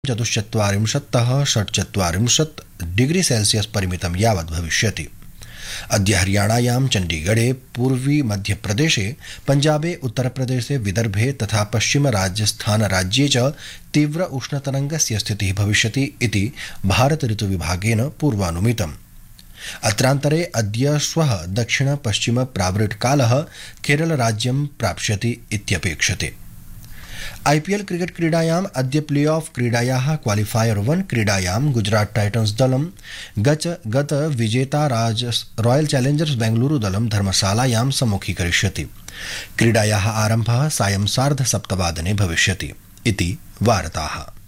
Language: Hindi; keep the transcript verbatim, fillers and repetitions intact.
चतुश्चत्वारिंशत्तः षट्चत्वारिंशत् डिग्री सेल्सियस् परिमितं यावत् भविष्यति। अद्य हरियाणायां चण्डीगढे, पूर्वी मध्यप्रदेशे, पञ्जाबे, उत्तरप्रदेशे, विदर्भे तथा पश्चिमराजस्थानराज्ये च तीव्र उष्णतरङ्गस्य स्थितिः भविष्यति इति भारत ऋतुविभागेन पूर्वानुमितम्। अत्रान्तरे अद्य श्वः दक्षिण पश्चिम प्रावृट्कालः केरलराज्यं प्राप्स्यति इत्यपेक्षते। आईपीएल क्रिकेट क्रीडायाम् अद्य प्ले ऑफ क्रीडायाः क्वालिफायर वन क्रीडायां गुजरात टाइटन्स दलं गच गत विजेता राज रॉयल चैलेंजर्स बेंगलुरु दलं धर्मशालायां सम्मुखीकरिष्यति। क्रीडायाः आरम्भः सायं सार्ध सप्तवादने भविष्यति इति वार्ताः।